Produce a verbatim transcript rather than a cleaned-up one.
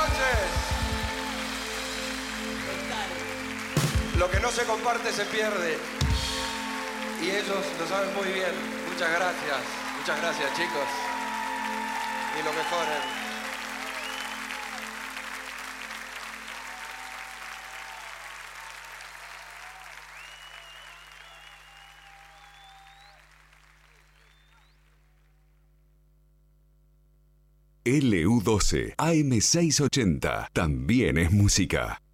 noches. Lo que no se comparte se pierde. Y ellos lo saben muy bien. Muchas gracias. Muchas gracias, chicos. Y lo mejor. ¿eh? L U doce A M seiscientos ochenta también es música.